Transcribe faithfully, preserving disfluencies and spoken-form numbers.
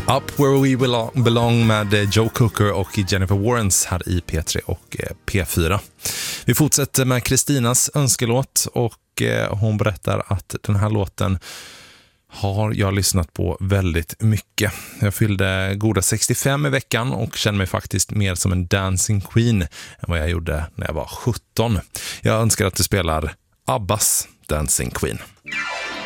Up Where We Belong, belong med Joe Cocker och Jennifer Warrens här i P tre och P fyra. Vi fortsätter med Kristinas önskelåt och hon berättar att den här låten har jag lyssnat på väldigt mycket. Jag fyllde goda sextiofem i veckan och känner mig faktiskt mer som en dancing queen än vad jag gjorde när jag var sjutton. Jag önskar att du spelar Abbas Dancing Queen.